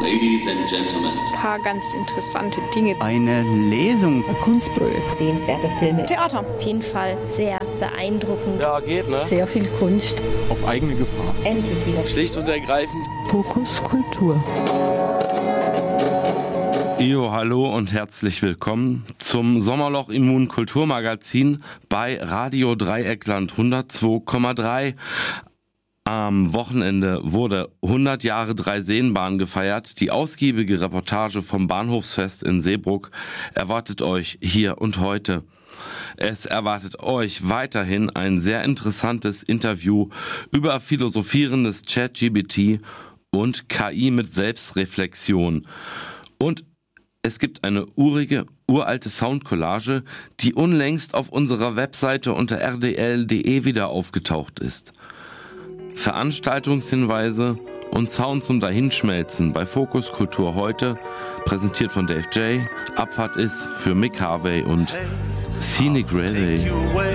Ladies and Gentlemen. Ein paar ganz interessante Dinge. Eine Lesung. Ein Kunstprojekt. Sehenswerte Filme. Theater. Auf jeden Fall sehr beeindruckend. Ja, geht, ne? Sehr viel Kunst. Auf eigene Gefahr. Endlich wieder. Schlicht und ergreifend. Fokus Kultur. Jo, hallo und herzlich willkommen zum Sommerloch Immun Kulturmagazin bei Radio Dreieckland 102,3. Am Wochenende wurde 100 Jahre Dreiseenbahn gefeiert. Die ausgiebige Reportage vom Bahnhofsfest in Seebrugg erwartet euch hier und heute. Es erwartet euch weiterhin ein sehr interessantes Interview über philosophierendes ChatGPT und KI mit Selbstreflexion. Und es gibt eine uralte Soundcollage, die unlängst auf unserer Webseite unter rdl.de wieder aufgetaucht ist. Veranstaltungshinweise und Sound zum Dahinschmelzen bei Fokus Kultur heute, präsentiert von Dave J. Abfahrt ist für Mick Harvey und Scenic Railway.